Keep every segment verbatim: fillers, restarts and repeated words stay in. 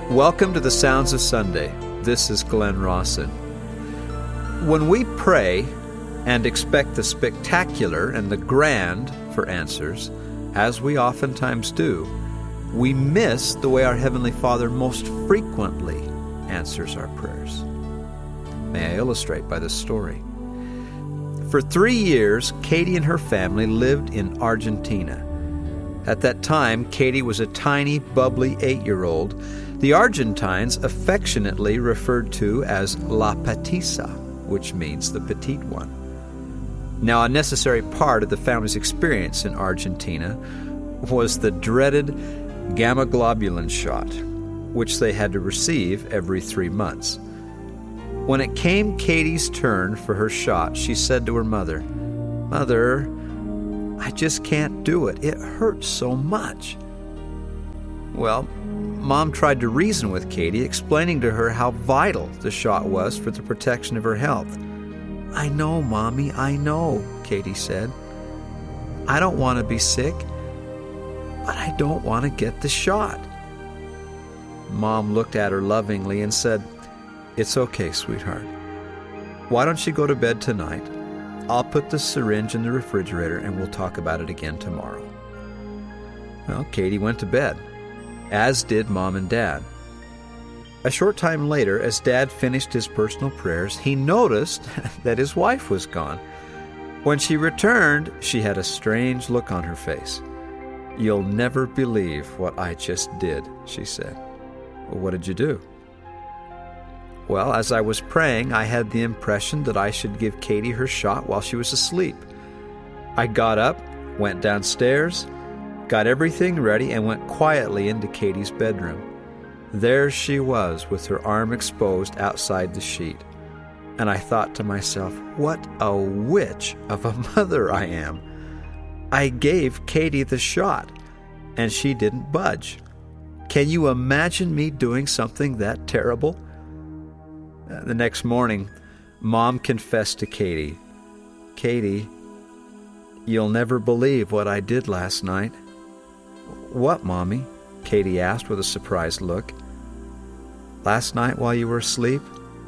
Welcome to the Sounds of Sunday. This is Glenn Rawson. When we pray and expect the spectacular and the grand for answers, as we oftentimes do, we miss the way our Heavenly Father most frequently answers our prayers. May I illustrate by this story? For three years, Katie and her family lived in Argentina. At that time, Katie was a tiny, bubbly eight-year-old the Argentines affectionately referred to as La Petiza, which means the petite one. Now, a necessary part of the family's experience in Argentina was the dreaded gamma globulin shot, which they had to receive every three months. When it came Katie's turn for her shot, she said to her mother, "Mother, I just can't do it. It hurts so much." Well, Mom tried to reason with Katie, explaining to her how vital the shot was for the protection of her health. "I know, Mommy, I know," Katie said. "I don't want to be sick, but I don't want to get the shot." Mom looked at her lovingly and said, "It's okay, sweetheart. Why don't you go to bed tonight? I'll put the syringe in the refrigerator and we'll talk about it again tomorrow." Well, Katie went to bed, as did Mom and Dad. A short time later, as Dad finished his personal prayers, he noticed that his wife was gone. When she returned, she had a strange look on her face. "You'll never believe what I just did," she said. "Well, what did you do?" "Well, as I was praying, I had the impression that I should give Katie her shot while she was asleep. I got up, went downstairs, got everything ready, and went quietly into Katie's bedroom. There she was with her arm exposed outside the sheet. And I thought to myself, what a witch of a mother I am. I gave Katie the shot, and she didn't budge. Can you imagine me doing something that terrible?" The next morning, Mom confessed to Katie, "Katie, you'll never believe what I did last night." "What, Mommy?" Katie asked with a surprised look. "Last night while you were asleep,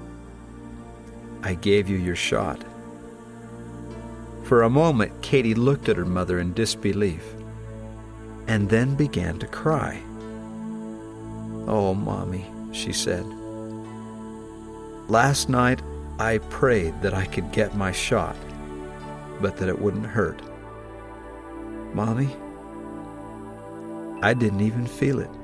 I gave you your shot." For a moment, Katie looked at her mother in disbelief and then began to cry. "Oh, Mommy," she said. "Last night I prayed that I could get my shot, but that it wouldn't hurt. Mommy, I didn't even feel it."